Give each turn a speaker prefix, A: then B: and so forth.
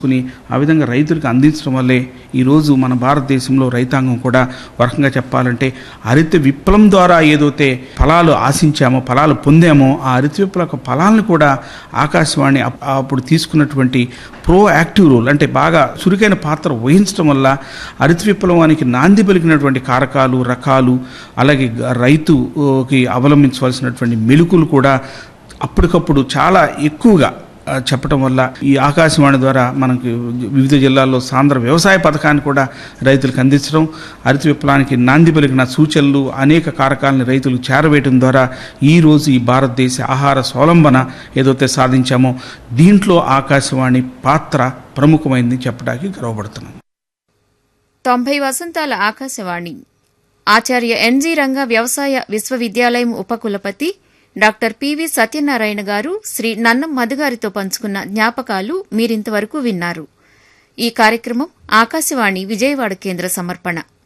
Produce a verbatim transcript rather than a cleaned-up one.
A: కొని ఆ విధంగా రైతులకు అందించడం వల్లే ఈరోజు మన భారతదేశంలో రైతాంగం కూడా ఒక రకంగా చెప్పాలంటే హరిత విప్లవం ద్వారా ఏదైతే ఫలాలు ఆశించామో ఫలాలు పొందామో ఆ హరిత విప్లవ ఫలాలను కూడా ఆకాశవాణి అప్పుడు తీసుకున్నటువంటి ప్రో యాక్టివ్ రోల్ అంటే బాగా చురుకైన పాత్ర వహించడం వల్ల హరిత విప్లవానికి నాంది పలికినటువంటి కారకాలు రకాలు అలాగే రైతుకి అవలంబించవలసినటువంటి మెలుకులు కూడా అప్పటికప్పుడు చాలా ఎక్కువగా చెప్పడం వల్ల ఈ ఆకాశవాణి ద్వారా మనకి వివిధ జిల్లాల్లో సాంద్ర వ్యవసాయ పథకాన్ని కూడా రైతులకు అందించడం హరిత విప్లవానికి నాంది పలికిన సూచనలు అనేక కారకాలను రైతులకు చేరవేయడం ద్వారా ఈరోజు ఈ భారతదేశ ఆహార స్వలంబన ఏదైతే సాధించామో దీంట్లో ఆకాశవాణి పాత్ర ప్రముఖమైంది చెప్పడానికి గర్వపడుతున్నాం.
B: తొంభై వసంతాల ఆకాశవాణి ఆచార్య ఎన్జీ రంగా వ్యవసాయ విశ్వవిద్యాలయం ఉపకులపతి డాక్టర్ పివి సత్యనారాయణ గారు శ్రీ నన్నం మధుగారితో పంచుకున్న జ్ఞాపకాలు మీరింతవరకు విన్నారు. ఈ కార్యక్రమం ఆకాశవాణి విజయవాడ కేంద్ర సమర్పణ.